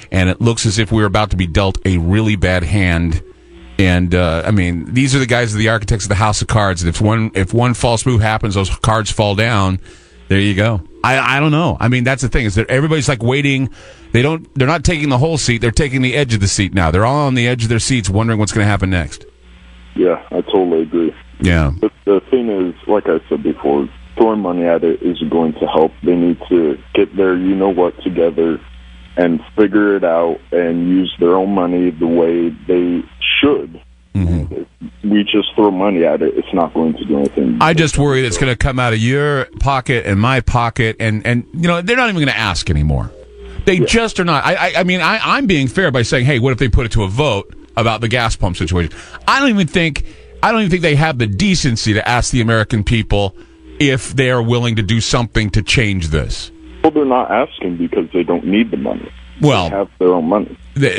and it looks as if we're about to be dealt a really bad hand. And I mean, these are the guys, the architects of the House of Cards. And if one false move happens, those cards fall down. There you go. I don't know. I mean, that's the thing, is that everybody's like waiting. They're not taking the whole seat. They're taking the edge of the seat now. They're all on the edge of their seats, wondering what's going to happen next. Yeah, I totally agree. Yeah. But the thing is, like I said before, throwing money at it isn't going to help. They need to get their you-know-what together and figure it out and use their own money the way they should. Mm-hmm. If we just throw money at it, it's not going to do anything. I just worry that it's going to come out of your pocket and my pocket, and you know, they're not even going to ask anymore. They just are not. I mean, I'm being fair by saying, hey, what if they put it to a vote about the gas pump situation? I don't even think they have the decency to ask the American people if they are willing to do something to change this. Well, they're not asking because they don't need the money. Well, they have their own money.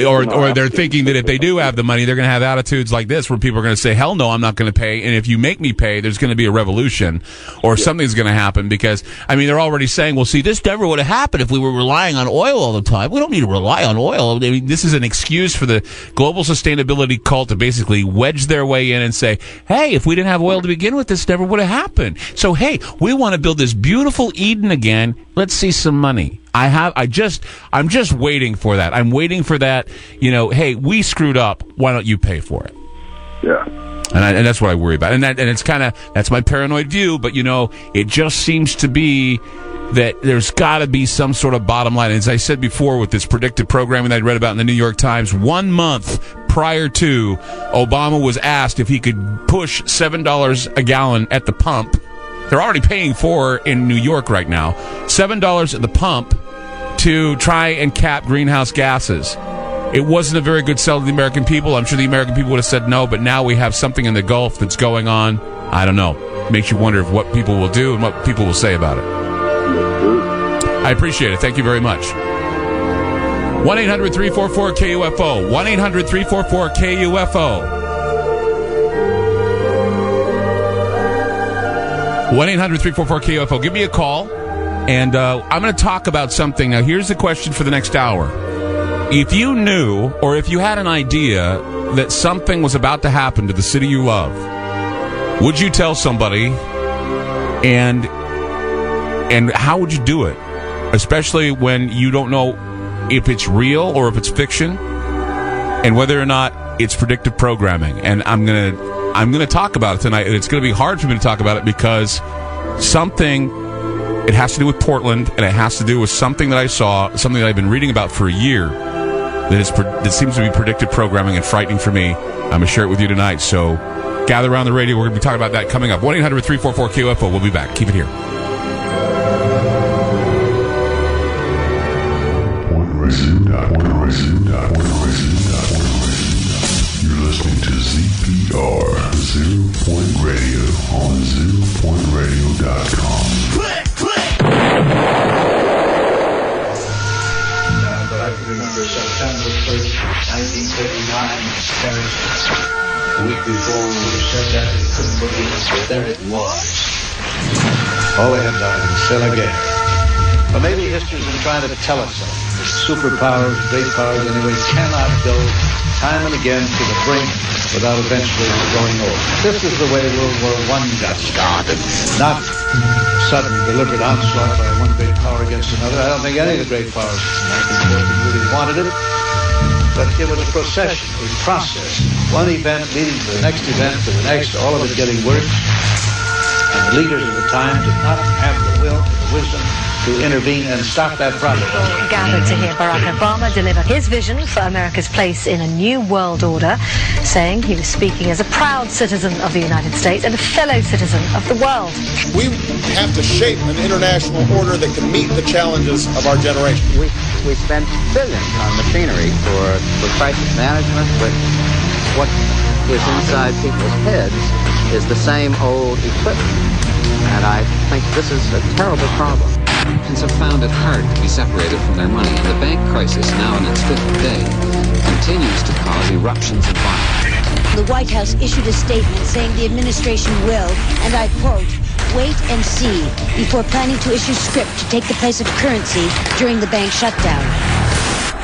Or they're thinking that if they do have the money, they're going to have attitudes like this where people are going to say, hell no, I'm not going to pay. And if you make me pay, there's going to be a revolution or something's going to happen because, I mean, they're already saying, well, see, this never would have happened if we were relying on oil all the time. We don't need to rely on oil. I mean, this is an excuse for the global sustainability cult to basically wedge their way in and say, hey, if we didn't have oil to begin with, this never would have happened. So, hey, we want to build this beautiful Eden again. Let's see some money. I'm just waiting for that. I'm waiting for that, you know, hey, we screwed up. Why don't you pay for it? Yeah. And that's what I worry about. And it's kind of, that's my paranoid view, but you know, it just seems to be that there's got to be some sort of bottom line. As I said before with this predictive programming that I read about in the New York Times, 1 month prior to Obama was asked if he could push $7 a gallon at the pump. They're already paying for in New York right now, $7 at the pump to try and cap greenhouse gases. It wasn't a very good sell to the American people. I'm sure the American people would have said no, but now we have something in the Gulf that's going on. I don't know. It makes you wonder what people will do and what people will say about it. I appreciate it. Thank you very much. 1-800-344-KUFO. 1-800-344-KUFO. 1-800-344-KUFO. Give me a call, and I'm going to talk about something. Now, here's the question for the next hour. If you knew, or if you had an idea that something was about to happen to the city you love, would you tell somebody, and how would you do it? Especially when you don't know if it's real or if it's fiction, and whether or not it's predictive programming. And I'm gonna talk about it tonight, and it's going to be hard for me to talk about it because it has to do with Portland, and it has to do with something that I saw, something that I've been reading about for a year that seems to be predictive programming and frightening for me. I'm going to share it with you tonight, so gather around the radio. We're going to be talking about that coming up. 1-800-344-KUFO. We'll be back. Keep it here. You're listening to ZPR, Zero Point Radio, on ZeroPointRadio.com. But I can remember September 1st, 1939, Paris. The week before, we said that we couldn't believe it, but there it was. All the headlines, still again. But maybe history's been trying to tell us something. The superpowers, great powers anyway, cannot go time and again to the brink without eventually going over. This is the way World War I got started. Not sudden, deliberate onslaught by one great power against another. I don't think any of the great powers really wanted it. But it was a procession, a process. One event leading to the next event, to the next, all of it getting worse. And the leaders of the time did not have the will, the wisdom to intervene and stop that process. People gathered to hear Barack Obama deliver his vision for America's place in a new world order, saying he was speaking as a proud citizen of the United States and a fellow citizen of the world. We have to shape an international order that can meet the challenges of our generation. We spend billions on machinery for crisis management, but what is inside people's heads is the same old equipment. And I think this is a terrible problem. Americans have found it hard to be separated from their money, and the bank crisis, now in its fifth day, continues to cause eruptions of violence. The White House issued a statement saying the administration will, and I quote, wait and see before planning to issue script to take the place of currency during the bank shutdown.